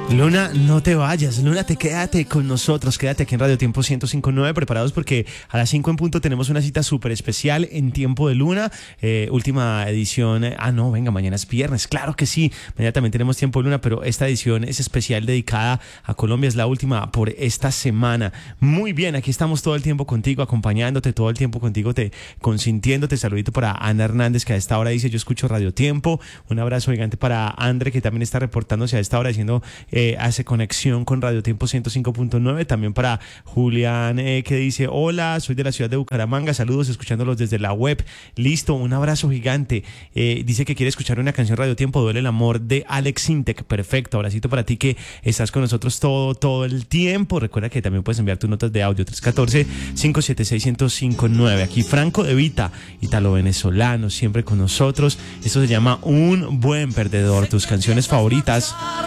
Luna, no te vayas. Luna, quédate con nosotros. Quédate aquí en Radio Tiempo 105.9, preparados porque a las 5 en punto tenemos una cita súper especial en Tiempo de Luna. Última edición. No, venga, mañana es viernes. Claro que sí. Mañana también tenemos Tiempo de Luna, pero esta edición es especial dedicada a Colombia. Es la última por esta semana. Muy bien, aquí estamos todo el tiempo contigo, acompañándote, todo el tiempo contigo, consintiéndote. Saludito para Ana Hernández, que a esta hora dice: yo escucho Radio Tiempo. Un abrazo gigante para André, que también está reportándose a esta hora diciendo... hace conexión con Radio Tiempo 105.9. También para Julián, que dice: hola, soy de la ciudad de Bucaramanga, saludos, escuchándolos desde la web. Listo, un abrazo gigante. Dice que quiere escuchar una canción Radio Tiempo, Duele el amor, de Alex Sintek. Perfecto, abracito para ti, que estás con nosotros todo el tiempo. Recuerda que también puedes enviar tus notas de audio 314-576-1059. Aquí Franco De Vita, italo venezolano, siempre con nosotros. Esto se llama Un Buen Perdedor. Tus canciones favoritas.